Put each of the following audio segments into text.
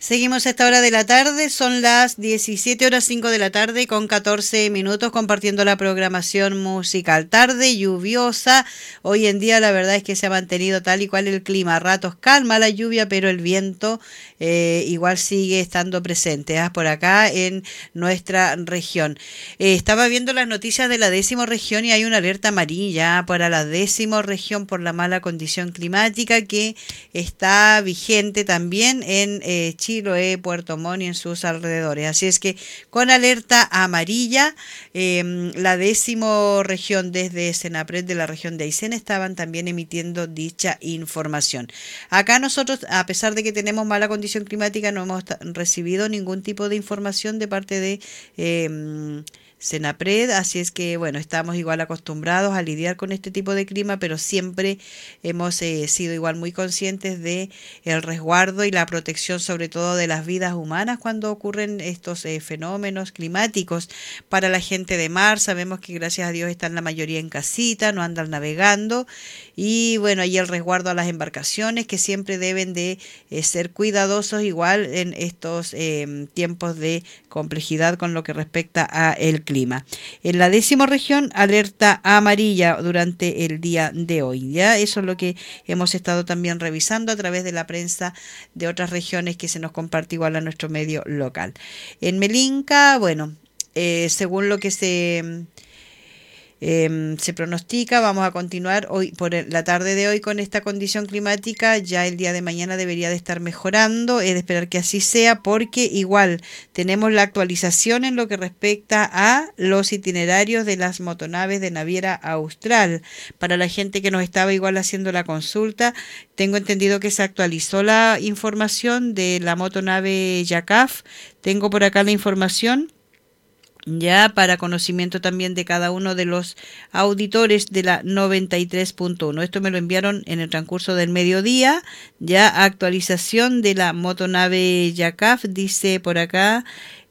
Seguimos a esta hora de la tarde, son las 17 horas 5 de la tarde con 14 minutos compartiendo la programación musical. Tarde lluviosa, hoy en día la verdad es que se ha mantenido tal y cual el clima. A ratos calma la lluvia, pero el viento igual sigue estando presente por acá en nuestra región. Estaba viendo las noticias de la 10ª región y hay una alerta amarilla para la 10ª región por la mala condición climática que está vigente también en Chiloé, Puerto Montt y en sus alrededores. Así es que con alerta amarilla, la 10ª región desde Senapred de la región de Aysén estaban también emitiendo dicha información. Acá nosotros, a pesar de que tenemos mala condición climática, no hemos recibido ningún tipo de información de parte de Senapred, así es que bueno, estamos igual acostumbrados a lidiar con este tipo de clima, pero siempre hemos sido igual muy conscientes de el resguardo y la protección sobre todo de las vidas humanas cuando ocurren estos fenómenos climáticos. Para la gente de mar, sabemos que gracias a Dios están la mayoría en casita, no andan navegando y bueno, ahí el resguardo a las embarcaciones que siempre deben de ser cuidadosos igual en estos tiempos de complejidad con lo que respecta a el clima. En la 10ª región, alerta amarilla durante el día de hoy. Ya eso es lo que hemos estado también revisando a través de la prensa de otras regiones que se nos comparte igual a nuestro medio local. En Melinca, bueno, según lo que se pronostica, vamos a continuar hoy por la tarde de hoy con esta condición climática. Ya el día de mañana debería de estar mejorando, es de esperar que así sea, porque igual tenemos la actualización en lo que respecta a los itinerarios de las motonaves de Naviera Austral. Para la gente que nos estaba igual haciendo la consulta, tengo entendido que se actualizó la información de la motonave Yacaf. Tengo por acá la información ya para conocimiento también de cada uno de los auditores de la 93.1. Esto me lo enviaron en el transcurso del mediodía. Ya actualización de la motonave Yacaf, dice por acá.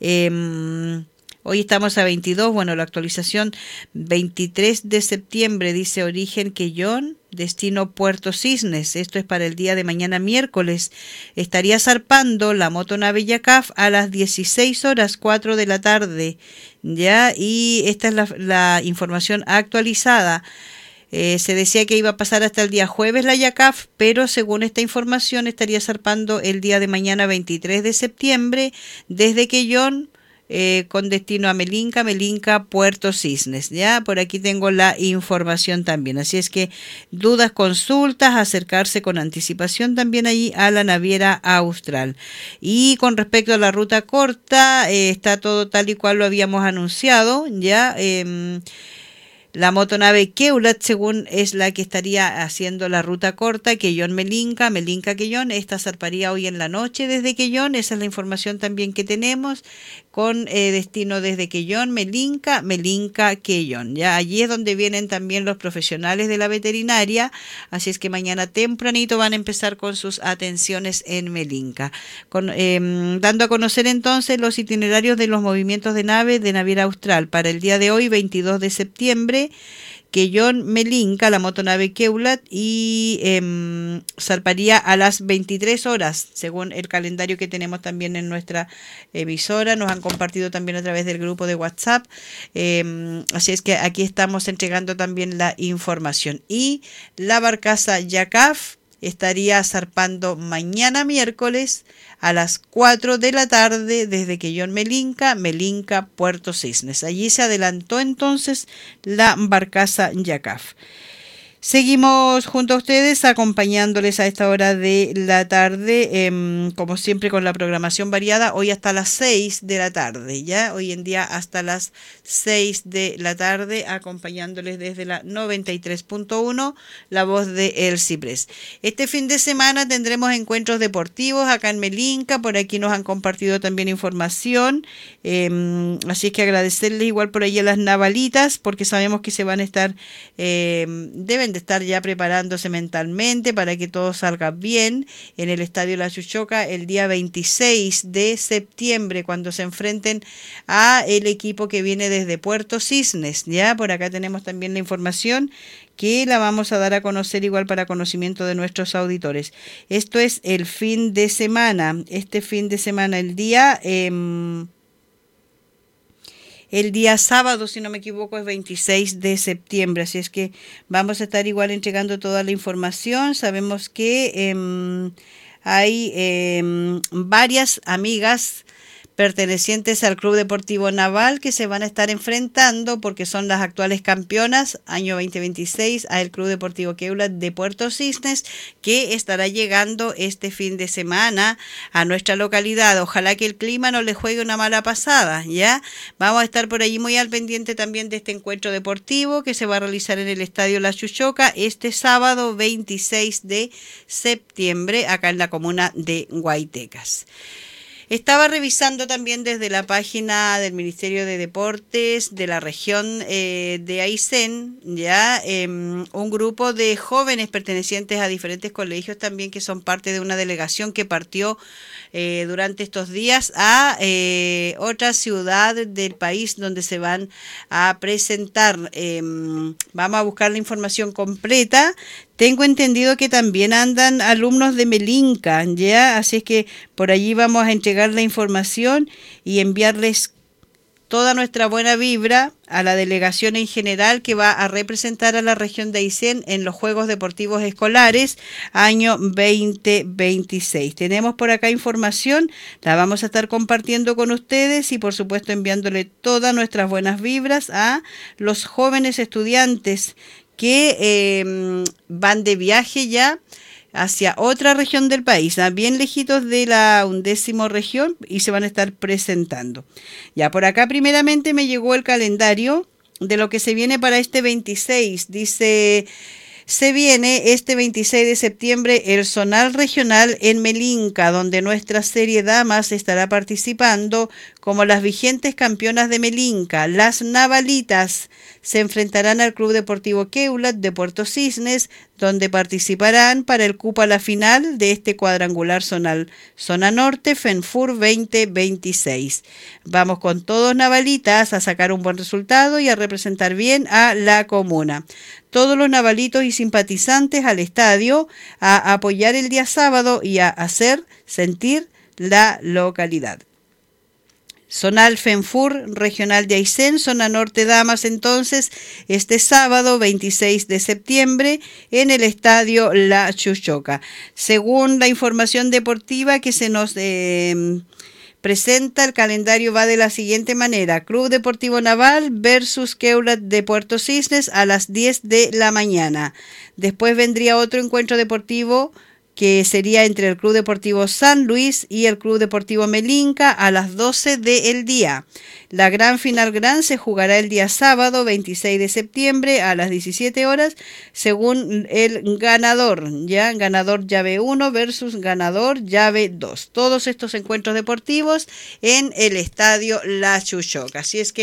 Hoy estamos a 22, bueno, la actualización 23 de septiembre, dice origen Quellón, destino Puerto Cisnes. Esto es para el día de mañana miércoles. Estaría zarpando la motonave Yacaf a las 16 horas 4 de la tarde. Ya, y esta es la información actualizada. Se decía que iba a pasar hasta el día jueves la Yacaf, pero según esta información estaría zarpando el día de mañana 23 de septiembre desde Quellón, con destino a Melinca, Puerto Cisnes. Ya, por aquí tengo la información también. Así es que dudas, consultas, acercarse con anticipación también allí a la Naviera Austral. Y con respecto a la ruta corta, está todo tal y cual lo habíamos anunciado. Ya, la motonave Keulat, según es la que estaría haciendo la ruta corta, Quellón Melinca, Quellón, esta zarparía hoy en la noche desde Quellón. Esa es la información también que tenemos, con destino desde Quellón, Melinca, Quellón. Ya allí es donde vienen también los profesionales de la veterinaria, así es que mañana tempranito van a empezar con sus atenciones en Melinca. Dando a conocer entonces los itinerarios de los movimientos de naves de Naviera Austral para el día de hoy, 22 de septiembre. Quellón Melinca, la motonave Keulat, y zarparía a las 23 horas, según el calendario que tenemos también en nuestra emisora. Nos han compartido también a través del grupo de WhatsApp. Así es que aquí estamos entregando también la información. Y la barcaza Yacaf estaría zarpando mañana miércoles a las 4 de la tarde desde Quellón Melinca, Puerto Cisnes. Allí se adelantó entonces la barcaza Yacaf. Seguimos junto a ustedes acompañándoles a esta hora de la tarde, como siempre con la programación variada, hoy hasta las 6 de la tarde, ya hoy en día hasta las 6 de la tarde, acompañándoles desde la 93.1, la voz de El Ciprés. Este fin de semana tendremos encuentros deportivos acá en Melinca, por aquí nos han compartido también información, así es que agradecerles igual por ahí a las navalitas, porque sabemos que se van a estar, deben de de estar ya preparándose mentalmente para que todo salga bien en el Estadio La Chuchoca el día 26 de septiembre, cuando se enfrenten a el equipo que viene desde Puerto Cisnes. Ya por acá tenemos también la información que la vamos a dar a conocer igual para conocimiento de nuestros auditores. Esto es el fin de semana. Este fin de semana, el día sábado, si no me equivoco, es 26 de septiembre, así es que vamos a estar igual entregando toda la información. Sabemos que hay varias amigas pertenecientes al Club Deportivo Naval que se van a estar enfrentando porque son las actuales campeonas año 2026 al Club Deportivo Queula de Puerto Cisnes, que estará llegando este fin de semana a nuestra localidad. Ojalá que el clima no le juegue una mala pasada, ¿ya? Vamos a estar por allí muy al pendiente también de este encuentro deportivo que se va a realizar en el Estadio La Chuchoca este sábado 26 de septiembre acá en la comuna de Guaitecas. Estaba revisando también desde la página del Ministerio de Deportes de la región de Aysén, ya un grupo de jóvenes pertenecientes a diferentes colegios también que son parte de una delegación que partió durante estos días a otra ciudad del país donde se van a presentar. Vamos a buscar la información completa. Tengo entendido que también andan alumnos de Melinca, ¿ya? Así es que por allí vamos a entregar la información y enviarles toda nuestra buena vibra a la delegación en general que va a representar a la región de Aysén en los Juegos Deportivos Escolares año 2026. Tenemos por acá información, la vamos a estar compartiendo con ustedes y por supuesto enviándole todas nuestras buenas vibras a los jóvenes estudiantes que van de viaje ya hacia otra región del país, bien lejitos de la 11ª región, y se van a estar presentando. Ya por acá primeramente me llegó el calendario de lo que se viene para este 26. Dice, se viene este 26 de septiembre el Zonal Regional en Melinca, donde nuestra serie Damas estará participando como las vigentes campeonas de Melinca. Las Navalitas se enfrentarán al Club Deportivo Queulat de Puerto Cisnes, donde participarán para el cupo a la final de este cuadrangular zonal. Zona Norte, FENFUR 2026. Vamos con todos navalitas a sacar un buen resultado y a representar bien a la comuna. Todos los navalitos y simpatizantes al estadio a apoyar el día sábado y a hacer sentir la localidad. Zonal FENFUR Regional de Aysén, Zona Norte Damas, entonces, este sábado 26 de septiembre en el Estadio La Chuchoca. Según la información deportiva que se nos presenta, el calendario va de la siguiente manera: Club Deportivo Naval versus Queulat de Puerto Cisnes a las 10 de la mañana. Después vendría otro encuentro deportivo que sería entre el Club Deportivo San Luis y el Club Deportivo Melinca a las 12 del día. La gran final se jugará el día sábado 26 de septiembre a las 17 horas, según el ganador, ya ganador llave 1 versus ganador llave 2. Todos estos encuentros deportivos en el Estadio La Chuchoca. Así es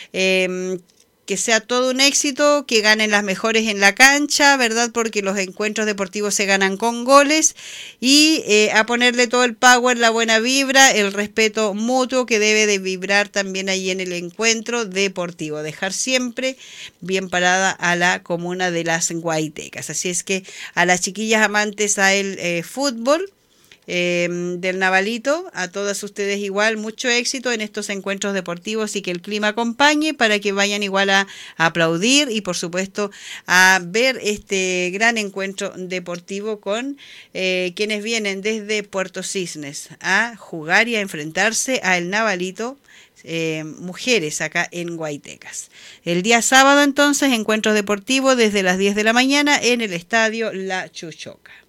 que sea todo un éxito, que ganen las mejores en la cancha, ¿verdad? Porque los encuentros deportivos se ganan con goles, y a ponerle todo el power, la buena vibra, el respeto mutuo que debe de vibrar también ahí en el encuentro deportivo. Dejar siempre bien parada a la comuna de las Guaitecas. Así es que a las chiquillas amantes al fútbol, del Navalito, a todas ustedes igual, mucho éxito en estos encuentros deportivos y que el clima acompañe para que vayan igual a aplaudir y por supuesto a ver este gran encuentro deportivo con quienes vienen desde Puerto Cisnes a jugar y a enfrentarse al Navalito. Mujeres acá en Guaitecas. El día sábado entonces encuentro deportivo desde las 10 de la mañana en el Estadio La Chuchoca.